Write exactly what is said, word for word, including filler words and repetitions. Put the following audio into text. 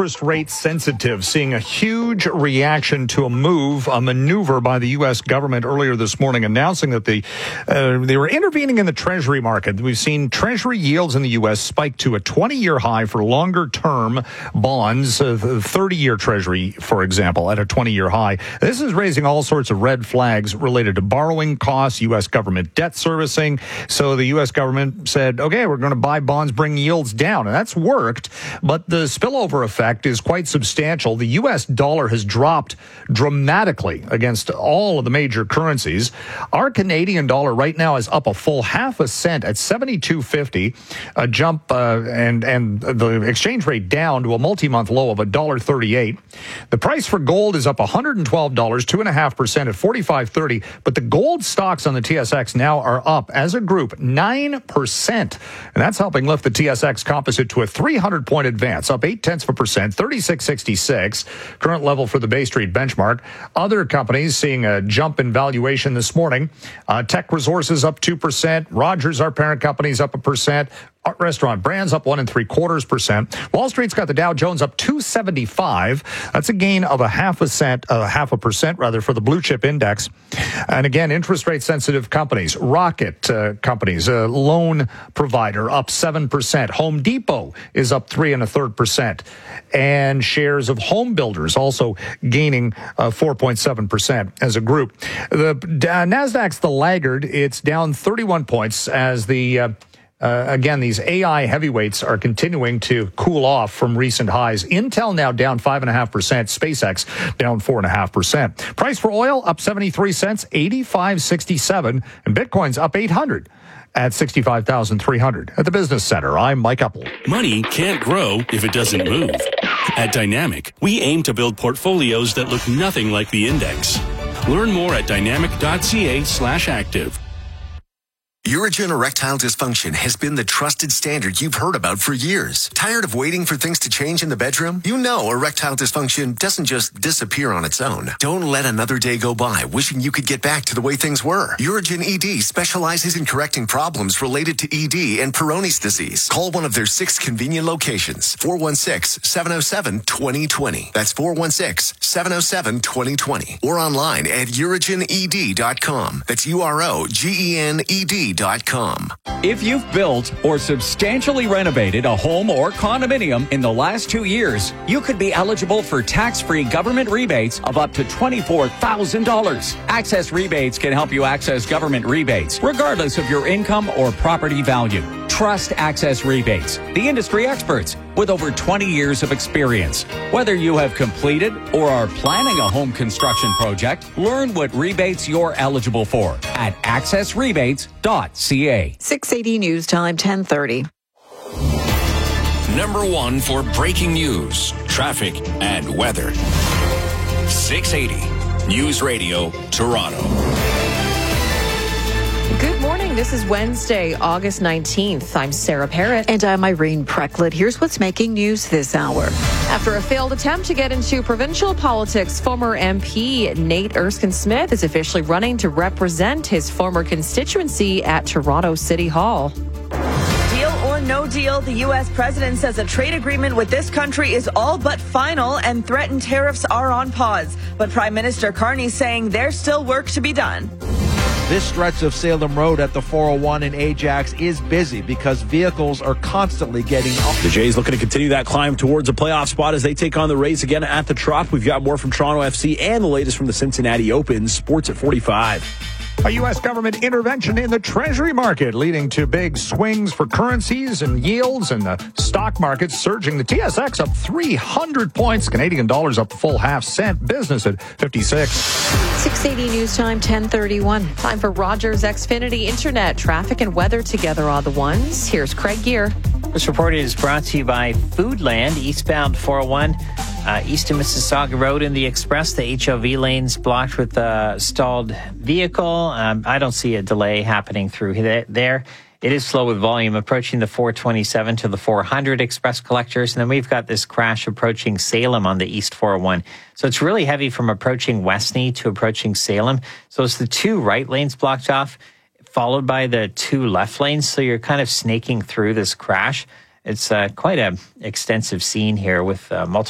interest rate sensitive, seeing a huge reaction to a move, a maneuver by the U S government earlier this morning, announcing that the uh, they were intervening in the Treasury market. We've seen Treasury yields in the U S spike to a twenty-year high for longer-term bonds, uh, thirty-year Treasury, for example, at a twenty-year high. This is raising all sorts of red flags related to borrowing costs, U S government debt servicing. So the U S government said, okay, we're going to buy bonds, bring yields down. And that's worked, but the spillover effect is quite substantial. The U S dollar has dropped dramatically against all of the major currencies. Our Canadian dollar right now is up a full half a cent at seventy-two fifty, a jump uh, and, and the exchange rate down to a multi-month low of one dollar thirty-eight. The price for gold is up one hundred twelve dollars, two point five percent at forty-five thirty, but the gold stocks on the T S X now are up as a group nine percent, and that's helping lift the T S X Composite to a three hundred point advance, up eight tenths of a percent, thirty-six sixty-six, current level for the Bay Street benchmark. Other companies seeing a jump in valuation this morning. Uh, Tech Resources up two percent. Rogers, our parent company, is up a percent. Restaurant Brands up one and three quarters percent. Wall Street's got the Dow Jones up two seventy-five. That's a gain of a half a cent, a uh, half a percent rather, for the blue chip index. And again, interest rate sensitive companies, Rocket uh, companies, a loan provider up seven percent. Home Depot is up three and a third percent. And shares of home builders also gaining uh, four point seven percent as a group. The uh, Nasdaq's the laggard. It's down thirty-one points as the uh, Uh, again, these A I heavyweights are continuing to cool off from recent highs. Intel now down five point five percent. SpaceX down four point five percent. Price for oil up seventy-three cents, eighty-five sixty-seven. And Bitcoin's up eight hundred at sixty-five thousand three hundred. At the Business Center, I'm Mike Uppel. Money can't grow if it doesn't move. At Dynamic, we aim to build portfolios that look nothing like the index. Learn more at dynamic.ca slash active. Urigen erectile dysfunction has been the trusted standard you've heard about for years. Tired of waiting for things to change in the bedroom? You know erectile dysfunction doesn't just disappear on its own. Don't let another day go by wishing you could get back to the way things were. Urigen E D specializes in correcting problems related to E D and Peyronie's disease. Call one of their six convenient locations. four one six, seven oh seven, two oh two oh. That's four one six, seven oh seven, two oh two oh. Or online at urigen e d dot com. That's U R O G E N E D dot com. If you've built or substantially renovated a home or condominium in the last two years, you could be eligible for tax-free government rebates of up to twenty-four thousand dollars. Access Rebates can help you access government rebates, regardless of your income or property value. Trust Access Rebates, the industry experts with over twenty years of experience. Whether you have completed or are planning a home construction project, learn what rebates you're eligible for at access rebates dot c a. six eighty News Time, ten thirty. Number one for breaking news, traffic, and weather. six eighty News Radio, Toronto. Good morning. This is Wednesday, August nineteenth. I'm Sarah Parrott. And I'm Irene Precklett. Here's what's making news this hour. After a failed attempt to get into provincial politics, former M P Nate Erskine-Smith is officially running to represent his former constituency at Toronto City Hall. Deal or no deal, the U S president says a trade agreement with this country is all but final and threatened tariffs are on pause. But Prime Minister Carney saying there's still work to be done. This stretch of Salem Road at the four oh one in Ajax is busy because vehicles are constantly getting up. The Jays looking to continue that climb towards a playoff spot as they take on the Rays again at the Trop. We've got more from Toronto F C and the latest from the Cincinnati Open. Sports at forty-five. A U S government intervention in the Treasury market leading to big swings for currencies and yields, and the stock market surging. The T S X up three hundred points. Canadian dollars up a full half cent. Business at fifty-six. six eighty News Time, ten thirty-one. Time for Rogers Xfinity Internet. Traffic and weather together are the ones. Here's Craig Gear. This report is brought to you by Foodland, eastbound four oh one. Uh, east of Mississauga Road in the Express, the H O V lanes blocked with a stalled vehicle. Um, I don't see a delay happening through there. It is slow with volume approaching the four twenty-seven to the four hundred express collectors. And then we've got this crash approaching Salem on the East four oh one. So it's really heavy from approaching Westney to approaching Salem. So it's the two right lanes blocked off, followed by the two left lanes. So you're kind of snaking through this crash. It's uh, quite a extensive scene here with uh, multiple